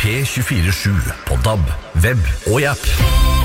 P24/7 på DAB, web og i app.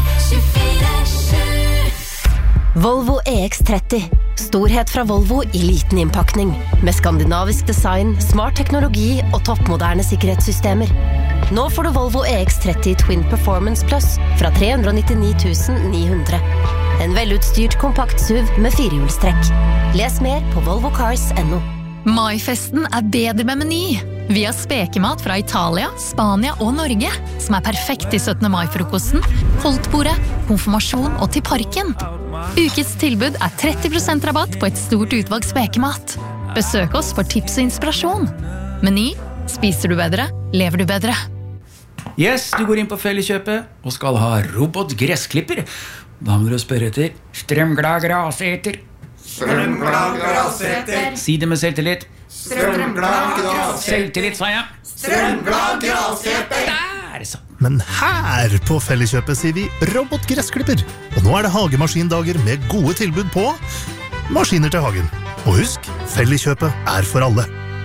Volvo EX30. Storhet fra Volvo i liten innpakning. Med skandinavisk design, smart teknologi og toppmoderne sikkerhetssystemer. Nå får du Volvo EX30 Twin Performance Plus fra 399 900. En velutstyrt kompakt SUV med firehjulstrekk. Les mer på volvocars.no. Maifesten bedre med Meny. Vi har spekemat fra Italia, Spania og Norge, som perfekt til 17. mai-frokosten, holdtbordet, konfirmasjon og til parken. Ukets tilbud 30% rabatt på et stort utvalg spekemat. Besøk oss for tips og inspirasjon. Meny, spiser du bedre, lever du bedre. Yes, du går inn på Felleskjøpet og skal ha robotgressklipper. Da må du spørre etter strømglad graseter. Strømglad graseter. Si det med selvtillit. Strømglad graseter. Selvtillit, sa jeg. Strømglad graseter. Der, så. Men her på Felleskjøpet sier vi robotgressklipper. Og nå det hagemaskindager med gode tilbud på maskiner til hagen. Og husk, Felleskjøpet for alle.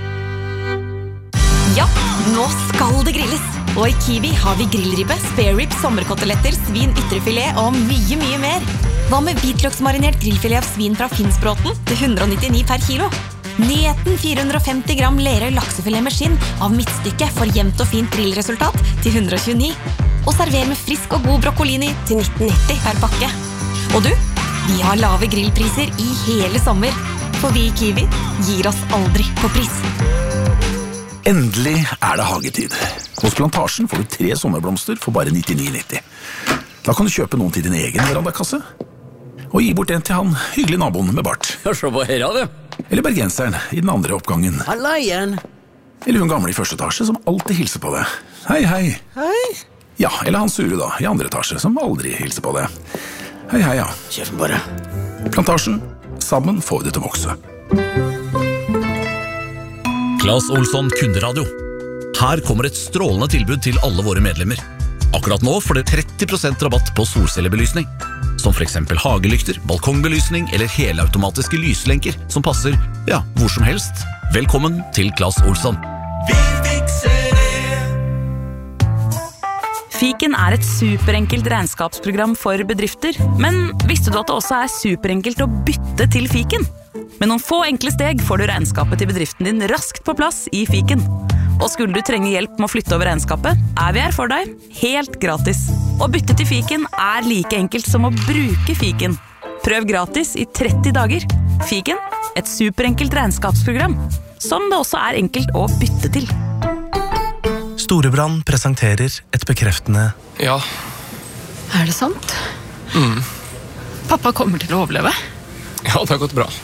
Ja, nå skal det grilles. Og i Kiwi har vi grillribbe, spare rib, sommerkoteletter, svin, ytrefilet og mye, mye mer. Hva med hvitløksmarinert grillfilet av svin fra Finnsbråten til 199 per kilo? Nyheten 450 gram Lerøy laksefilet med skinn av midtstykke for jevnt og fint grillresultat til 129. Og server med frisk og god broccolini til 1990 per pakke. Og du, vi har lave grillpriser i hele sommer. For vi i Kiwi gir oss aldri på pris. Endelig det hagetid. Hos Plantasjen får du 3 sommerblomster for bare 99,90. Da kan du kjøpe noen til din egen verandakasse. Og gi bort en til han hyggelig naboen med bart. Ja, se på her, det. Eller bergenseren i den andre oppgangen. Halla igjen. Eller hun gamle i første etasje som alltid hilser på deg. Hei, hei. Hei. Ja, eller han sure da, i andre etasje som aldri hilser på deg. Hei, hei, ja. Kjøfen bare. Plantasjen. Sammen får vi det til å vokse. Claes Olsson Kunderadio. Her kommer et strålende tilbud til alle våre medlemmer. Akkurat nå får dere 30% rabatt på solcellebelysning. Som for eksempel hagelykter, balkongbelysning eller helautomatiske lyslenker som passer, ja, hvor som helst. Velkommen til Claes Olsson. Vi fikser det! Fiken et superenkelt regnskapsprogram for bedrifter, men visste du at det også superenkelt å bytte til Fiken? Med noen få enkle steg får du regnskapet til bedriften din raskt på plass i Fiken. Og skulle du trenge hjelp med å flytte over regnskapet, vi her for deg, helt gratis. Å bytte til Fiken like enkelt som å bruke Fiken. Prøv gratis i 30 dager. Fiken, et superenkelt regnskapsprogram, som det også enkelt å bytte til. Storebrand presenterer et bekreftende Ja. Det sant? Pappa kommer til å overleve. Ja, det har gått bra.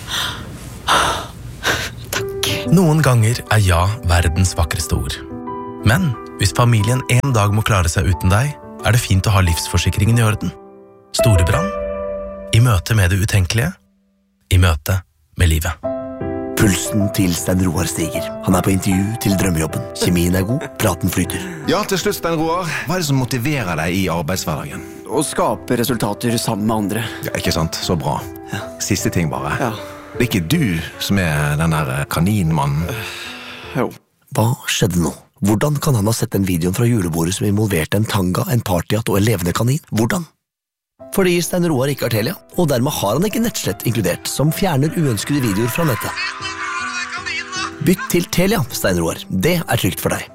Noen ganger ja verdens vakreste ord. Men hvis familien en dag må klare seg uten deg, det fint å ha livsforsikringen i orden. Storebrand. I møte med det utenkelige. I møte med livet. Pulsen til Stein Roar stiger. Han på intervju til drømmejobben. Kjemien god, praten flyter. Ja, til slutt, Stein Roar. Hva det som motiverer deg i arbeidshverdagen? Å skape resultater sammen med andre. Ja, ikke sant? Så bra. Ja. Siste ting bare. Ja. Det ikke du som den der kaninmannen? Jo. Hva skjedde nå? Hvordan kan han ha sett den videoen fra julebordet som involverte en tanga, en partyhatt og en levende kanin? Hvordan? Fordi Stein Roar ikke har Telia, og dermed har han ikke nettslett inkludert, som fjerner uønskede videoer fra nettet. Bytt til Telia, Stein Roar. Det trygt for deg.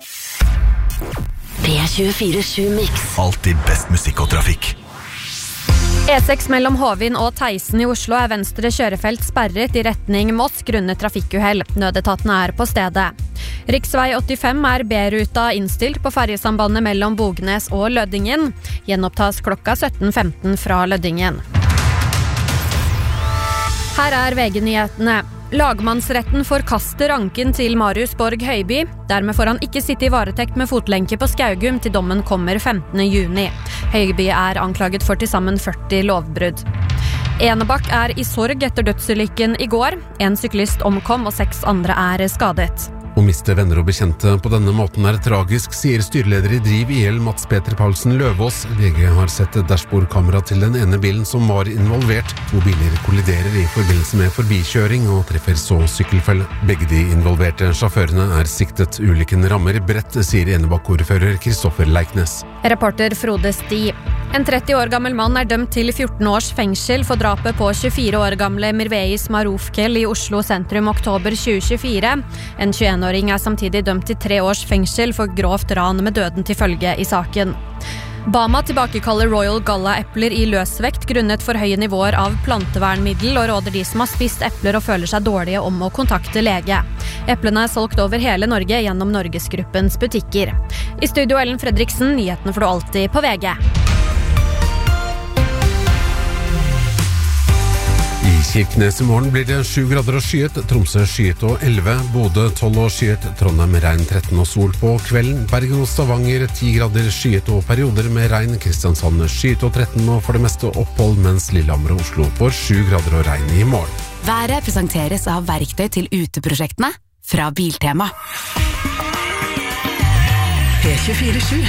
P24/7 Mix. Alltid best musikk og trafikk. E6 mellom Hovin og Theisen i Oslo venstre kjørefelt sperret i retning Moss grunnet trafikkuhell. Nødetaten på stedet. Riksvei 85 B-ruta innstilt på ferjesambandet mellom Bognes og Lødingen. Gjenopptas klokka 17:15 fra Lødingen. Her VG-nyhetene. Lagmannsretten forkaster anken til Marius Borg Høiby. Dermed får han ikke sitte i varetekt med fotlenke på Skaugum til dommen kommer 15. juni. Høiby anklaget for til sammen 40 lovbrudd. Enebakk i sorg etter dødsulykken i går. En syklist omkom og 6 andre skadet. Å miste venner og bekjente på denne måten tragisk, sier styreleder i Driv IL Mats Peter Paulsen Løvås. VG har sett dashbordkamera til den ene bilen som var involvert. 2 biler kolliderer i forbindelse med forbikjøring og treffer så sykkelfelle. Begge de involverte sjåførene siktet. Ulykken rammer bredt, sier Enebakk-ordfører Kristoffer Leiknes. Reporter Frode Sti. En 30 år gammel mann dømt til 14 års fengsel for drapet på 24 år gamle Mirveis Marufkel i Oslo sentrum oktober 2024. En 21-åring samtidig dømt til 3 års fengsel for grovt ran med døden til følge i saken. Bama tilbakekaller Royal Galla-epler i løsvekt grunnet for høye nivåer av plantevernmiddel og råder de som har spist epler og føler seg dårlige om å kontakte lege. Eplene solgt over hele Norge gjennom Norgesgruppens butikker. I studio Ellen Fredriksen, nyhetene får du alltid på VG. I Kirkenes i morgen blir det 7 grader og skyet, Tromsø skyet og 11, Bodø 12 og skyet, Trondheim regn 13 og sol på kvelden, Bergen og Stavanger 10 grader skyet og perioder med regn, Kristiansand skyet og 13 og for det meste opphold, mens Lillehammer og Oslo får 7 grader og regn i morgen. Været presenteres av verktøy til uteprosjektene fra Biltema. P24/7